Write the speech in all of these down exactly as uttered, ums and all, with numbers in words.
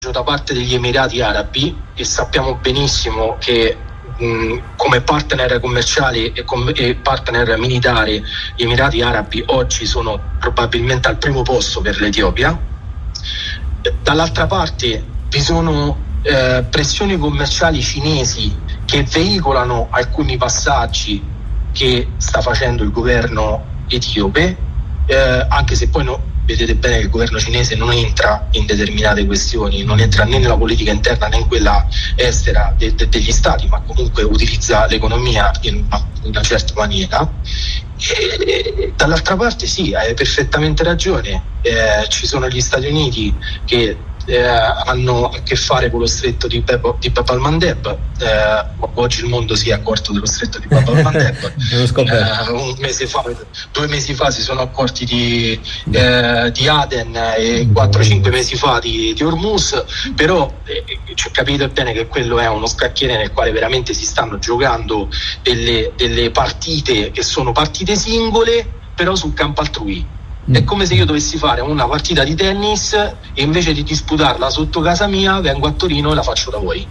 da parte degli Emirati Arabi, e sappiamo benissimo che mh, come partner commerciali e, com- e partner militari gli Emirati Arabi oggi sono probabilmente al primo posto per l'Etiopia. Dall'altra parte vi sono eh, pressioni commerciali cinesi che veicolano alcuni passaggi che sta facendo il governo etiope, eh, anche se poi no, vedete bene che il governo cinese non entra in determinate questioni, non entra né nella politica interna né in quella estera de- de- degli stati, ma comunque utilizza l'economia in una, in una certa maniera. E, e, dall'altra parte sì, hai perfettamente ragione, eh, ci sono gli Stati Uniti che eh, hanno a che fare con lo stretto di, Bab- di Bab al-Mandeb. Eh, oggi il mondo si è accorto dello stretto di Bab al-Mandeb. eh, un mese fa, due mesi fa si sono accorti di, eh, di Aden e quattro cinque mesi fa di, di Hormuz, però eh, cioè, capite bene che quello è uno scacchiere nel quale veramente si stanno giocando delle, delle partite che sono partite singole però sul campo altrui. È come se io dovessi fare una partita di tennis e invece di disputarla sotto casa mia vengo a Torino e la faccio da voi.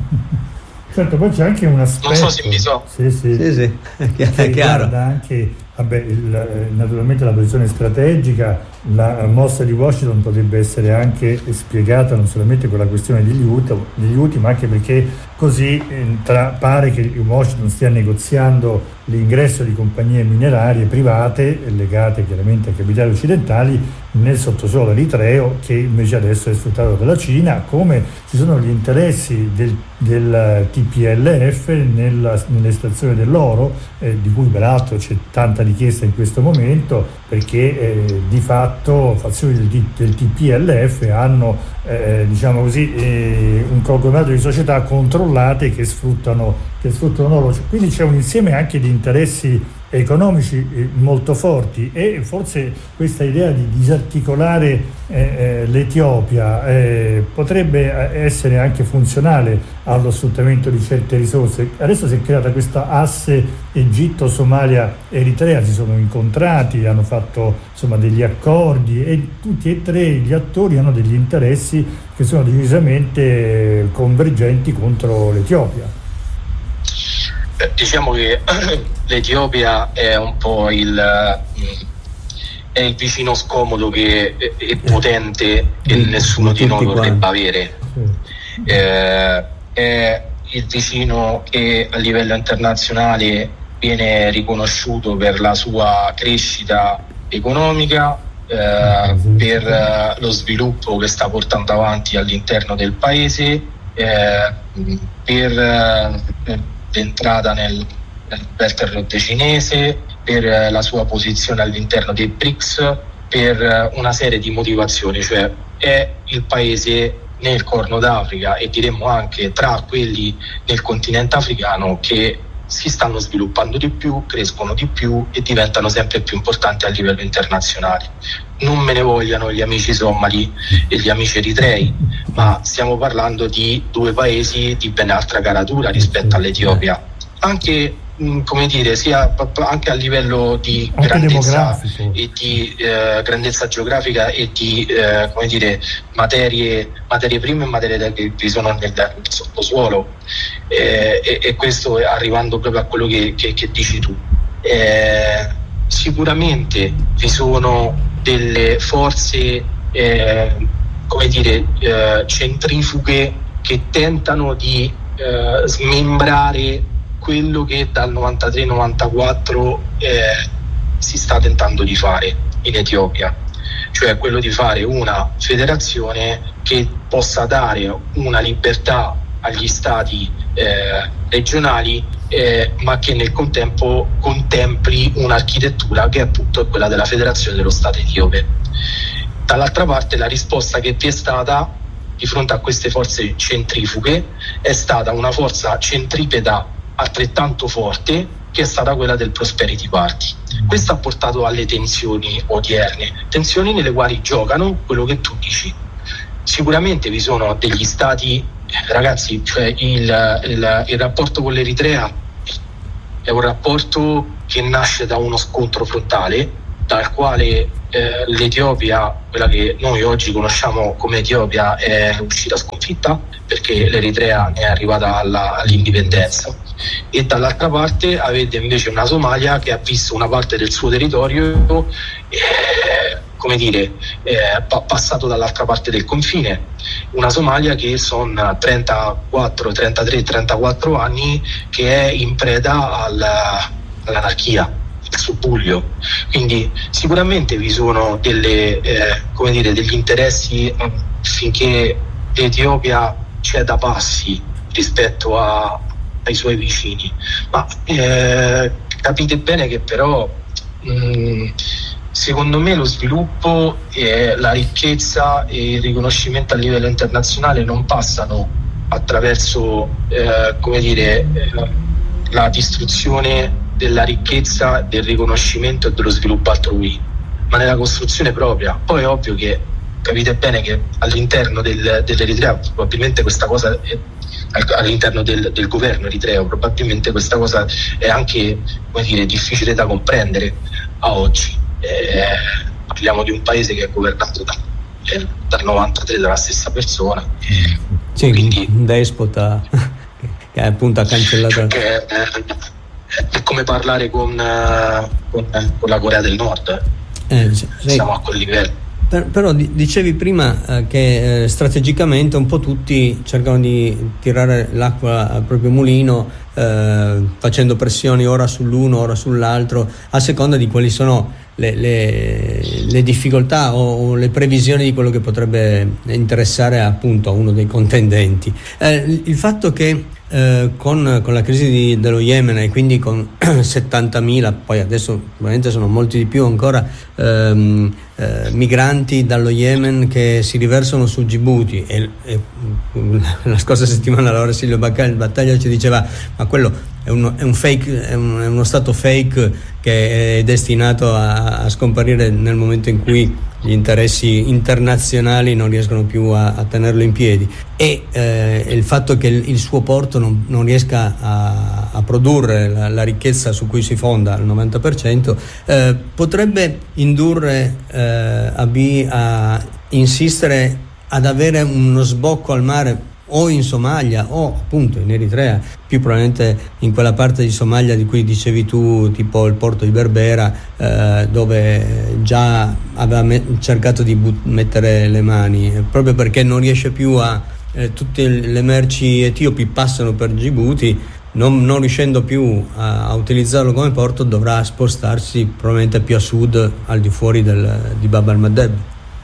Certo, poi c'è anche un aspetto, non so se mi so sì, sì, sì, sì. che riguarda anche vabbè, il, naturalmente la posizione strategica. La mossa di Washington potrebbe essere anche spiegata non solamente con la questione degli Houthi, ma anche perché così tra, pare che Washington stia negoziando l'ingresso di compagnie minerarie private legate chiaramente ai capitali occidentali nel sottosuolo eritreo, che invece adesso è sfruttato dalla Cina, come ci sono gli interessi del, del T P L F nella, nell'estrazione dell'oro, eh, di cui peraltro c'è tanta richiesta in questo momento, perché eh, di fatto fazioni del, del T P L F hanno eh, diciamo così eh, un conglomerato di società controllate che sfruttano, che sfruttano l'oro. Quindi c'è un insieme anche di interessi economici molto forti, e forse questa idea di disarticolare eh, eh, l'Etiopia eh, potrebbe essere anche funzionale allo sfruttamento di certe risorse. Adesso si è creata questa asse Egitto, Somalia, Eritrea, si sono incontrati, hanno fatto insomma degli accordi, e tutti e tre gli attori hanno degli interessi che sono decisamente convergenti contro l'Etiopia. Diciamo che l'Etiopia è un po' il, è il vicino scomodo che è potente e nessuno di noi vorrebbe avere. Eh, è il vicino che a livello internazionale viene riconosciuto per la sua crescita economica, eh, per lo sviluppo che sta portando avanti all'interno del paese, eh, per eh, l'entrata nel, nel Belt and Road cinese, per la sua posizione all'interno dei B R I C S, per una serie di motivazioni. Cioè è il paese nel Corno d'Africa, e diremmo anche tra quelli nel continente africano, che si stanno sviluppando di più, crescono di più e diventano sempre più importanti a livello internazionale. Non me ne vogliano gli amici somali e gli amici eritrei, ma stiamo parlando di due paesi di ben altra caratura rispetto all'Etiopia, anche mh, come dire, sia anche a livello di anche grandezza e di eh, grandezza geografica e di eh, come dire materie, materie prime e materie che vi sono nel, nel sottosuolo, eh, e, e questo è arrivando proprio a quello che, che, che dici tu. Eh, sicuramente vi sono delle forze eh, come dire eh, centrifughe che tentano di eh, smembrare quello che dal novantatré novantaquattro eh, si sta tentando di fare in Etiopia, cioè quello di fare una federazione che possa dare una libertà agli stati eh, regionali, eh, ma che nel contempo contempli un'architettura che è appunto quella della federazione dello Stato etiope. Dall'altra parte la risposta che vi è stata di fronte a queste forze centrifughe è stata una forza centripeta altrettanto forte, che è stata quella del Prosperity Party. Questo ha portato alle tensioni odierne, tensioni nelle quali giocano quello che tu dici. Sicuramente vi sono degli stati, ragazzi, cioè il, il, il rapporto con l'Eritrea è un rapporto che nasce da uno scontro frontale, dal quale eh, l'Etiopia, quella che noi oggi conosciamo come Etiopia, è uscita sconfitta perché l'Eritrea è arrivata alla, all'indipendenza, e dall'altra parte avete invece una Somalia che ha visto una parte del suo territorio eh, come dire eh, pa- passato dall'altra parte del confine, una Somalia che sono trentaquattro, trentatré, trentaquattro anni che è in preda alla, all'anarchia, al subbuglio. Quindi sicuramente vi sono delle, eh, come dire, degli interessi finché l'Etiopia c'è da passi rispetto a, ai suoi vicini, ma eh, capite bene che però mh, secondo me lo sviluppo e la ricchezza e il riconoscimento a livello internazionale non passano attraverso eh, come dire eh, la distruzione della ricchezza, del riconoscimento e dello sviluppo altrui, ma nella costruzione propria. Poi è ovvio che capite bene che all'interno del, dell'Eritrea probabilmente questa cosa è, all'interno del, del governo eritreo probabilmente questa cosa è anche, come dire, difficile da comprendere a oggi. Eh, parliamo di un paese che è governato da, eh, dal novantatré dalla stessa persona, sì, quindi un despota che appunto ha cancellato, perché, eh, è come parlare con, uh, con, con la Corea del Nord, eh, sì, siamo a quel livello. Per, però dicevi prima eh, che eh, strategicamente un po' tutti cercano di tirare l'acqua al proprio mulino, eh, facendo pressioni ora sull'uno, ora sull'altro, a seconda di quali sono le, le, le difficoltà o, o le previsioni di quello che potrebbe interessare appunto a uno dei contendenti. Eh, il fatto che eh, con, con la crisi di, dello Yemen, e quindi con settantamila, poi adesso probabilmente sono molti di più ancora, ehm, eh, migranti dallo Yemen che si riversano su Djibouti, e, e la scorsa settimana allora Silvio Battaglia ci diceva ma quello è, uno, è un fake, è, un, è uno stato fake che è destinato a, a scomparire nel momento in cui gli interessi internazionali non riescono più a, a tenerlo in piedi, e eh, il fatto che il, il suo porto non, non riesca a, a produrre la, la ricchezza su cui si fonda al novanta per cento eh, potrebbe indurre eh, A B a insistere ad avere uno sbocco al mare o in Somalia o appunto in Eritrea, più probabilmente in quella parte di Somalia di cui dicevi tu, tipo il porto di Berbera, eh, dove già aveva me- cercato di but- mettere le mani, proprio perché non riesce più a eh, tutte le merci etiopi passano per Djibouti, non, non riuscendo più a, a utilizzarlo come porto, dovrà spostarsi probabilmente più a sud, al di fuori del, di Bab al-Mandeb.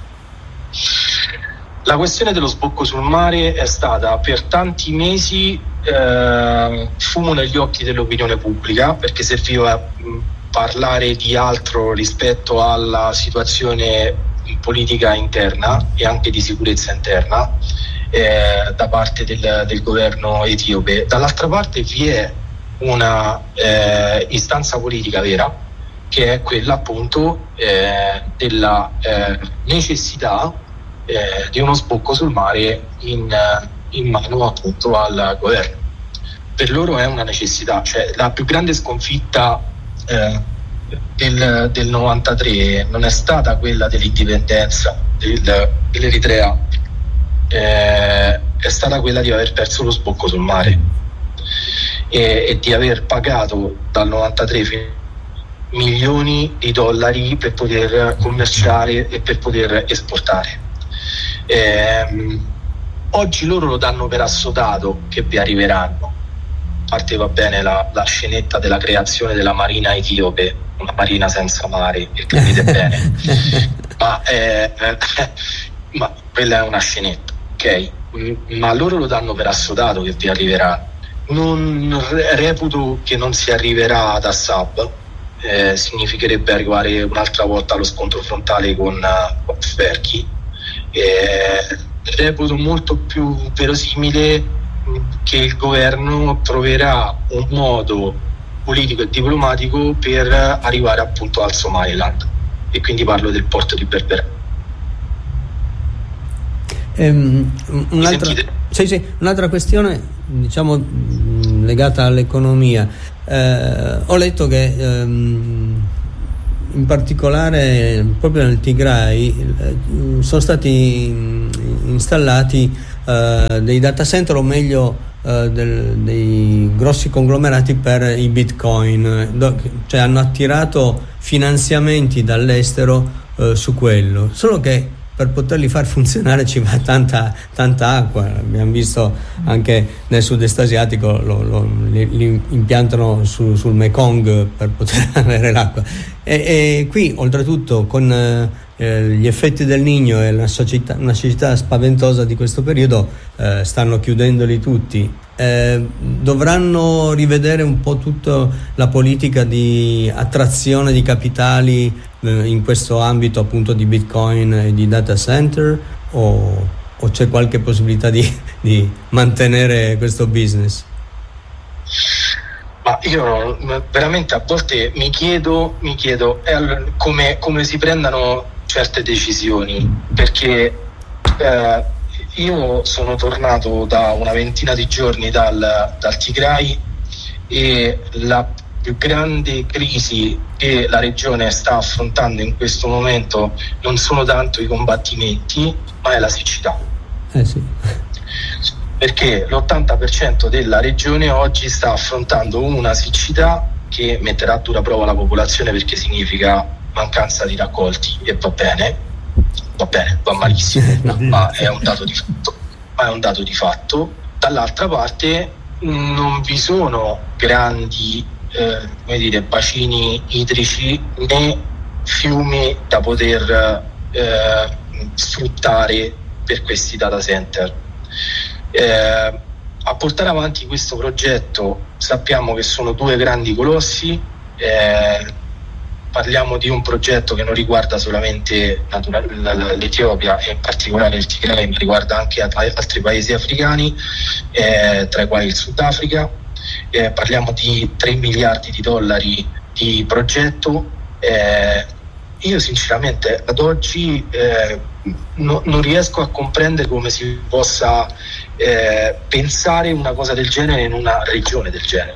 La questione dello sbocco sul mare è stata per tanti mesi eh, fumo negli occhi dell'opinione pubblica, perché serviva mh, parlare di altro rispetto alla situazione politica interna e anche di sicurezza interna eh, da parte del, del governo etiope. Dall'altra parte vi è una eh, istanza politica vera, che è quella appunto eh, della eh, necessità Eh, di uno sbocco sul mare in, in mano appunto al governo. Per loro è una necessità, cioè la più grande sconfitta eh, del, del novantatré non è stata quella dell'indipendenza del, dell'Eritrea, eh, è stata quella di aver perso lo sbocco sul mare e, e di aver pagato dal novantatré fino milioni di dollari per poter commerciare e per poter esportare. Eh, oggi loro lo danno per assodato che vi arriveranno. A parte va bene la, la scenetta della creazione della marina etiope, una marina senza mare, che capite bene, ma, eh, eh, ma quella è una scenetta, ok? Ma loro lo danno per assodato che vi arriveranno. Non reputo che non si arriverà ad Assab, eh, significherebbe arrivare un'altra volta allo scontro frontale con, uh, con Sverchi. Eh, reputo molto più verosimile che il governo troverà un modo politico e diplomatico per arrivare appunto al Somaliland, e quindi parlo del porto di Berbera. Um, un'altra, sì, sì, un'altra questione, diciamo, legata all'economia. Eh, ho letto che ehm, in particolare proprio nel Tigray eh, sono stati installati eh, dei data center, o meglio eh, del, dei grossi conglomerati per i bitcoin, do, cioè hanno attirato finanziamenti dall'estero eh, su quello, solo che per poterli far funzionare ci va tanta, tanta acqua. Abbiamo visto anche nel sud-est asiatico, lo, lo, li, li impiantano su, sul Mekong per poter avere l'acqua. E, e qui, oltretutto, con eh, gli effetti del Niño e la società, una siccità spaventosa di questo periodo, eh, stanno chiudendoli tutti. Eh, dovranno rivedere un po' tutta la politica di attrazione di capitali in questo ambito appunto di Bitcoin e di data center, o, o c'è qualche possibilità di, di mantenere questo business? Ma io veramente a volte mi chiedo, mi chiedo eh, come, come si prendano certe decisioni, perché eh, io sono tornato da una ventina di giorni dal, dal Tigray, e la più grande crisi che la regione sta affrontando in questo momento non sono tanto i combattimenti, ma è la siccità. Eh sì. Perché l'ottanta per cento della regione oggi sta affrontando una siccità che metterà a dura prova la popolazione, perché significa mancanza di raccolti, e va bene, va bene, va malissimo, no, ma è un dato di fatto. Ma è un dato di fatto. Dall'altra parte non vi sono grandi Eh, come dire, bacini idrici né fiumi da poter eh, sfruttare per questi data center. Eh, a portare avanti questo progetto sappiamo che sono due grandi colossi, eh, parliamo di un progetto che non riguarda solamente l'Etiopia e in particolare il Tigray, ma riguarda anche altri paesi africani, eh, tra i quali il Sudafrica. Eh, parliamo di tre miliardi di dollari di progetto. Eh, io sinceramente ad oggi eh, no, non riesco a comprendere come si possa eh, pensare una cosa del genere in una regione del genere.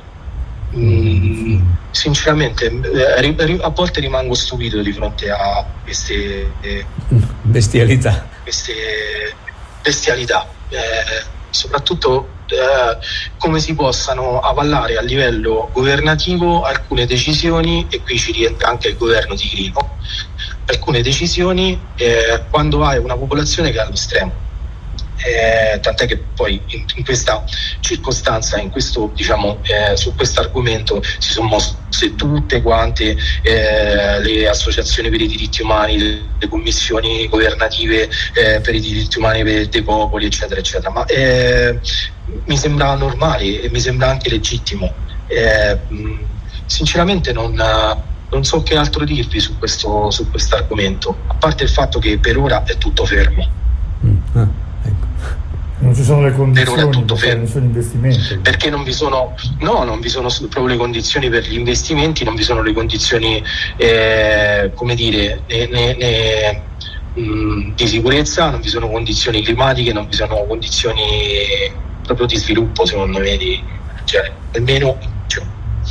Mm, sinceramente eh, a volte rimango stupito di fronte a queste eh, bestialità queste bestialità eh, soprattutto eh, come si possano avallare a livello governativo alcune decisioni, e qui ci rientra anche il governo tigrino, alcune decisioni eh, quando hai una popolazione che è allo stremo. Eh, tant'è che poi in, in questa circostanza, in questo diciamo eh, su questo argomento si sono mosse tutte quante eh, le associazioni per i diritti umani, le, le commissioni governative eh, per i diritti umani per, dei popoli, eccetera eccetera, ma eh, mi sembra normale e mi sembra anche legittimo. Eh, sinceramente non non so che altro dirvi su questo su questo argomento, a parte il fatto che per ora è tutto fermo. Mm. Ah. Non ci sono le condizioni per, tutto per nessun investimento. Perché non vi sono, no, non vi sono proprio le condizioni per gli investimenti, non vi sono le condizioni, eh, come dire, né, né, né, mh, di sicurezza, non vi sono condizioni climatiche, non vi sono condizioni proprio di sviluppo, secondo me, di, cioè, almeno. Cioè.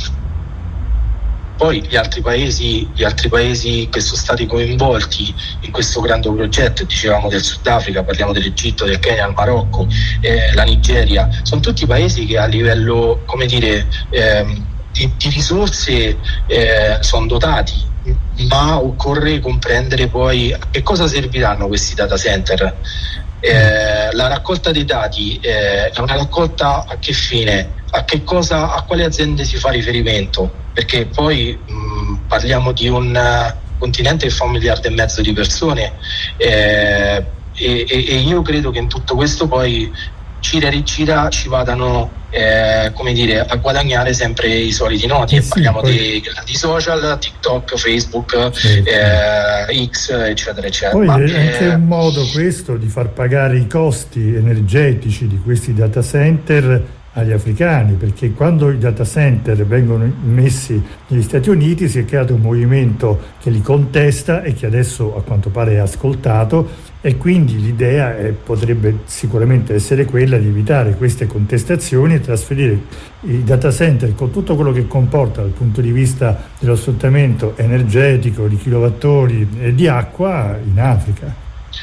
Poi gli altri paesi, gli altri paesi che sono stati coinvolti in questo grande progetto, dicevamo del Sudafrica, parliamo dell'Egitto, del Kenya, del Marocco, eh, la Nigeria, sono tutti paesi che a livello, come dire, ehm, di, di risorse eh, sono dotati, ma occorre comprendere poi a che cosa serviranno questi data center. Eh, la raccolta dei dati eh, è una raccolta a che fine? A che cosa, a quali aziende si fa riferimento? Perché poi mh, parliamo di un uh, continente che fa un miliardo e mezzo di persone eh, e, e io credo che in tutto questo poi gira e rigira ci vadano eh, come dire, a guadagnare sempre i soliti noti. Eh sì, parliamo poi dei grandi social, TikTok, Facebook, sì, eh, X, eccetera eccetera. Poi Ma, è anche eh, un modo questo di far pagare i costi energetici di questi data center agli africani, perché quando i data center vengono messi negli Stati Uniti si è creato un movimento che li contesta e che adesso a quanto pare è ascoltato, e quindi l'idea è, potrebbe sicuramente essere quella di evitare queste contestazioni e trasferire i data center con tutto quello che comporta dal punto di vista dello sfruttamento energetico, di kilowattori e di acqua in Africa.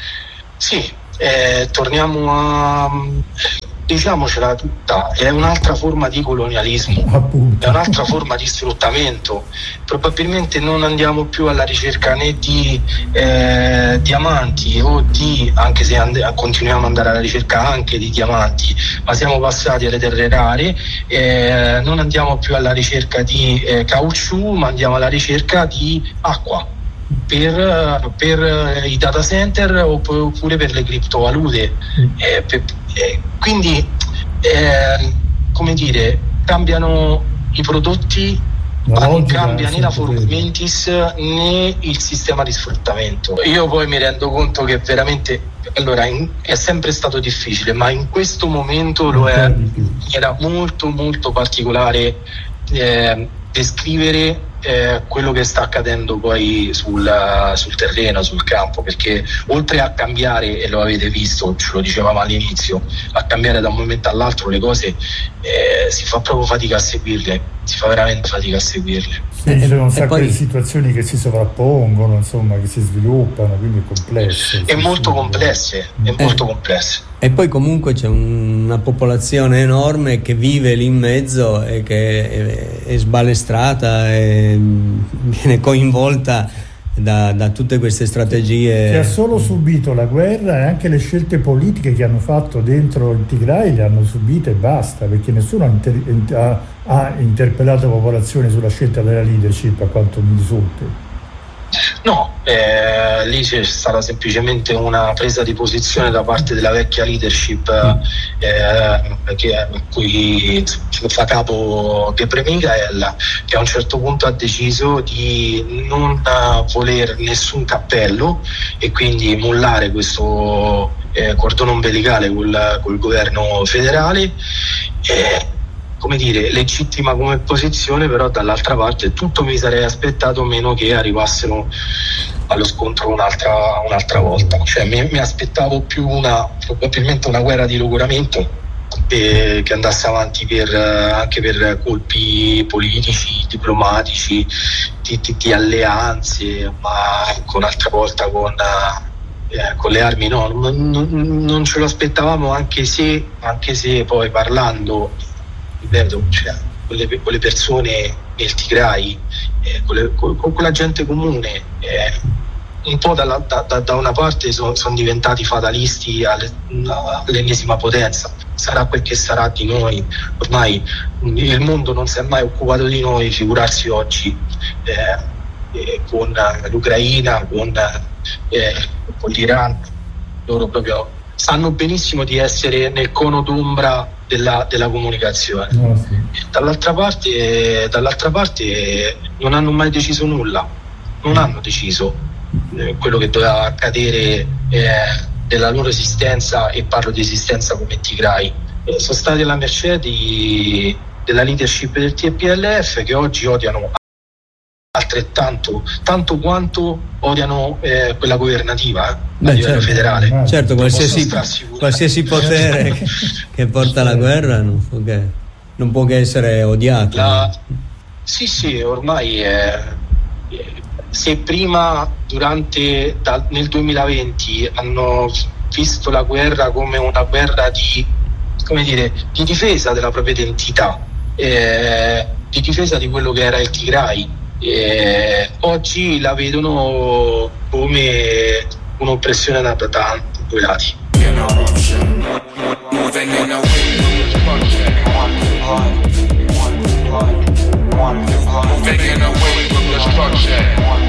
Sì, eh, torniamo a... diciamocela tutta, è un'altra forma di colonialismo, appunto. È un'altra forma di sfruttamento. Probabilmente non andiamo più alla ricerca né di eh, diamanti o di, anche se and- continuiamo ad andare alla ricerca anche di diamanti, ma siamo passati alle terre rare, eh, non andiamo più alla ricerca di eh, caucciù, ma andiamo alla ricerca di acqua. Per, per i data center oppure per le criptovalute, eh, per, eh, quindi eh, come dire, cambiano i prodotti, ma non cambia né la forma mentis né il sistema di sfruttamento. Io poi mi rendo conto che veramente, allora, in, è sempre stato difficile, ma in questo momento lo è, era molto molto particolare eh, descrivere Eh, quello che sta accadendo poi sul, sul terreno, sul campo, perché oltre a cambiare, e lo avete visto, ce lo dicevamo all'inizio, a cambiare da un momento all'altro le cose, eh, si fa proprio fatica a seguirle, si fa veramente fatica a seguirle. Sì, ci sono un sacco poi... di situazioni che si sovrappongono, insomma, che si sviluppano, quindi è complesso. È molto complesse, è eh. molto complesse. E poi comunque c'è una popolazione enorme che vive lì in mezzo e che è, è sbalestrata e viene coinvolta da, da tutte queste strategie. Che ha solo subito la guerra, e anche le scelte politiche che hanno fatto dentro il Tigray le hanno subite e basta, perché nessuno ha, inter- ha, ha interpellato la popolazione sulla scelta della leadership, a quanto mi risulta. No, eh, lì c'è stata semplicemente una presa di posizione da parte della vecchia leadership eh, che, a cui fa capo Gebre Michael, che a un certo punto ha deciso di non voler nessun cappello e quindi mollare questo eh, cordone ombelicale col, col governo federale. Eh, come dire, legittima come posizione, però dall'altra parte tutto mi sarei aspettato meno che arrivassero allo scontro un'altra, un'altra volta. Cioè mi, mi aspettavo più una, probabilmente una guerra di logoramento eh, che andasse avanti per, anche per colpi politici, diplomatici, di, di, di alleanze, ma anche un'altra volta con... Eh, con le armi no, non, non, non ce lo aspettavamo, anche se, anche se poi parlando ripeto, cioè, con, le, con le persone nel Tigray, eh, con, le, con, con quella gente comune, eh, un po' dalla, da, da, da una parte sono son diventati fatalisti alle, all'ennesima potenza, sarà quel che sarà di noi, ormai il mondo non si è mai occupato di noi, figurarsi oggi eh, eh, con l'Ucraina, con, eh, con l'Iran. Loro proprio sanno benissimo di essere nel cono d'ombra della, della comunicazione. Oh, sì. Dall'altra parte, dall'altra parte non hanno mai deciso nulla, non hanno deciso eh, quello che doveva accadere eh, della loro esistenza, e parlo di esistenza come Tigray. Eh, sono stati alla mercé di, della leadership del T P L F, che oggi odiano altrettanto tanto quanto odiano eh, quella governativa eh, Beh, a livello certo, federale. Certo, qualsiasi, qualsiasi potere che, che porta alla guerra non può che, non può che essere odiato. La, sì, sì, ormai è, se prima durante da, nel duemilaventi hanno visto la guerra come una guerra di, come dire, di difesa della propria identità, eh, di difesa di quello che era il Tigray, Eh, oggi la vedono come un'oppressione da tanti due lati. Moving away from destruction.